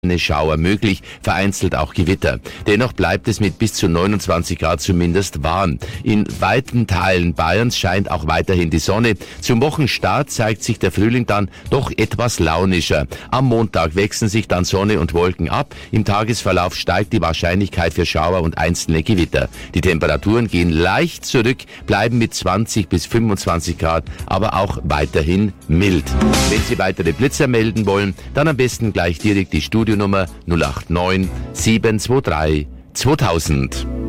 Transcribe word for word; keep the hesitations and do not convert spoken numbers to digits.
Schauer möglich, vereinzelt auch Gewitter. Dennoch bleibt es mit bis zu neunundzwanzig Grad zumindest warm. In weiten Teilen Bayerns scheint auch weiterhin die Sonne. Zum Wochenstart zeigt sich der Frühling dann doch etwas launischer. Am Montag wechseln sich dann Sonne und Wolken ab. Im Tagesverlauf steigt die Wahrscheinlichkeit für Schauer und einzelne Gewitter. Die Temperaturen gehen leicht zurück, bleiben mit zwanzig bis fünfundzwanzig Grad, aber auch weiterhin mild. Wenn Sie weitere Blitzer melden wollen, dann am besten gleich direkt die Studio Nummer null acht neun sieben zwei drei zweitausend.